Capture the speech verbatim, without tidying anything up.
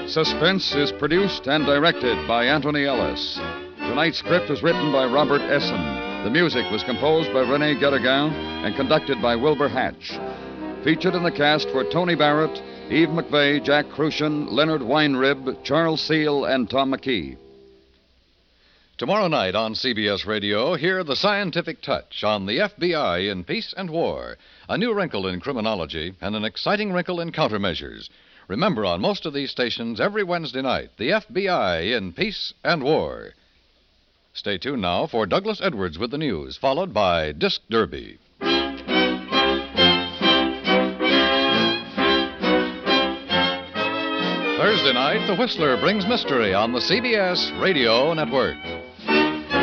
Suspense is produced and directed by Anthony Ellis. Tonight's script was written by Robert Essen. The music was composed by Rene Guéraguin and conducted by Wilbur Hatch. Featured in the cast were Tony Barrett, Eve McVeigh, Jack Crucian, Leonard Weinrib, Charles Seal, and Tom McKee. Tomorrow night on C B S Radio, hear The Scientific Touch on the F B I in Peace and War, a new wrinkle in criminology and an exciting wrinkle in countermeasures. Remember, on most of these stations, every Wednesday night, the F B I in Peace and War. Stay tuned now for Douglas Edwards with the news, followed by Disc Derby. Thursday night, The Whistler brings mystery on the C B S Radio Network.